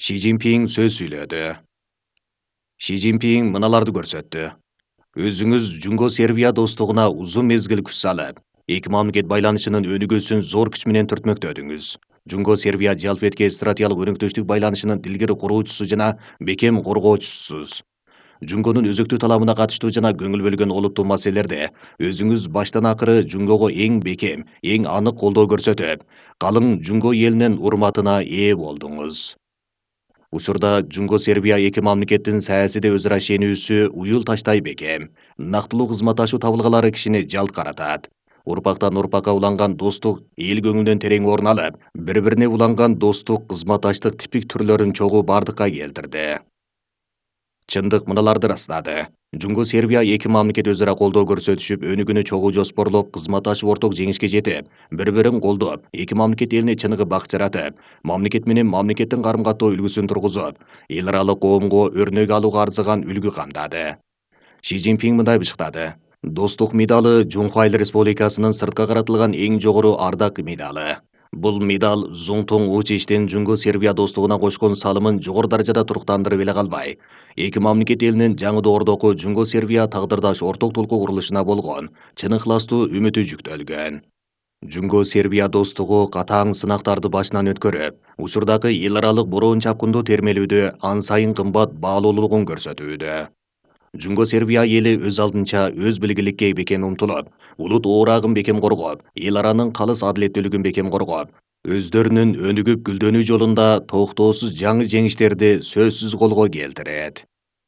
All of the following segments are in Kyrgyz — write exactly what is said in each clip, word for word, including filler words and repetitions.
Ши Цзиньпин сөз сүйлөдү. Ши Цзиньпин мыналарды көрсөттү. Өзүңүз Жунго Сербия достугуна узун мезгил күч салып, эки мамлекет байланышынын өнүгүүсүн зор күч менен түртмөктөдүңүз. Жунго Сербия жалпетке стратегиялык өнөктөштүк байланышынын дилгери куруучусу жана бекем коргоочусусуз. Жунгонун өзөктүү таламына катыштуу жана көңүл бөлгөн олуттуу маселелерде өзүңүз баштан акыры Жунгого эң бекем, эң анык колдоо көрсөтүп, калың Жунго элинин урматына ээ болдуңуз. Учурда Жунго Сербия эки мамлекеттин саясийде өз ара ишенүүсү уюл таштай бекем. Нактылуу кызматташуу табылгалары кишини жалт каратат. Урпактан урпакка уланган достук эл көңүлүнөн терең орун алып, бири-бирине уланган достук кызматташтык типик түрлөрүн чогуу бардыкка келтирди. Чындык мыналарды ырастады. Жунго Сербия эки мамлекет өз ара колдоо көрсөтүшүп, өнүгүүнү чогуу жоспорлоп, кызматташып орток жеңишке жетип, бири-бирин колдоп, эки мамлекет элине чыныгы бак жаратып, мамлекет менен мамлекеттин карым-каттоо үлгүсүн тургузуп, эл аралык коомго өрнөк алууга арзыган үлгү камдады. Ши Цзиньпин мындай бышыктады. Достук медалы Жунхуайл Республикасынын сыртка каратылган эң жогору ардак медалы. Бул медал Зуңтуң Учичтин Жунго Сербия достугуна кошкон салымын жогору даражада туруктандырып эле калбай, эки мамлекет элинин жаңы ордоку Жунго Сербия тагдырдаш орток толку курулушуна болгон чын ыхластуу үмүтү жүктөлгөн. Жунго Сербия достугу катаң сынактарды башынан өткөрүп, учурдагы эл аралык бороон чапкындуу термелүүдө ан сайын кымбат баалуулугун көрсөтүүдө. Жунго Сербия эли өз алдынча өз билгиликке бекем умтулуп, улут оорагын бекем коргоп, эл аранын калыс адилеттүүлүгүн бекем коргоп, өздөрүнүн өнүгүп гүлдөнүү жолунда токтоосуз жаңы жеңиштерди сөзсүз колго келтирет.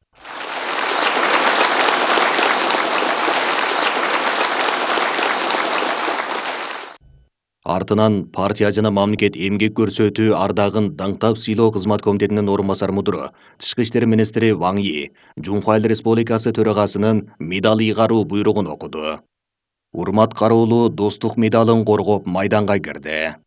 Артынан партия жана мамлекет эмгек көрсөтүү ардагын даңктап сыйлоо кызмат комитетинин орун басар мудуру, тышкы иштер министри Ваң Yi Жунхуайл Республикасы төрагасынын медал ыйгаруу буйругун окуду. Урмат кароолуу достук медалын коргоп майданга кирди.